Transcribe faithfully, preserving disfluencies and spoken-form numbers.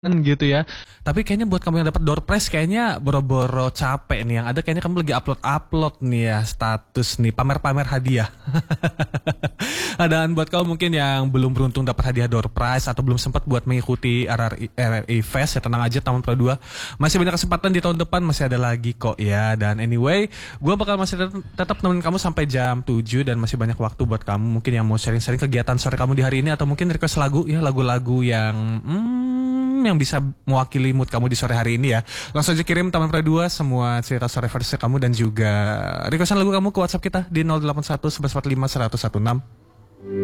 gitu ya. Tapi kayaknya buat kamu yang dapat door prize kayaknya boro-boro capek nih. Yang ada kayaknya kamu lagi upload-upload nih ya status nih pamer-pamer hadiah. Dan buat kamu mungkin yang belum beruntung dapat hadiah door prize atau belum sempat buat mengikuti R R I, R R I Fest ya tenang aja tahun Pro dua masih banyak kesempatan di tahun depan masih ada lagi kok ya. Dan anyway, gue bakal masih tet- tetap nemenin kamu sampai jam tujuh dan masih banyak waktu buat kamu mungkin yang mau sharing-sharing kegiatan sore kamu di hari ini atau mungkin request lagu ya lagu-lagu yang hmm, yang bisa mewakili mood kamu di sore hari ini ya. Langsung aja kirim Taman Pro dua semua cerita sore versi kamu dan juga requestan lagu kamu ke WhatsApp kita di nol delapan satu satu satu empat lima satu satu enam.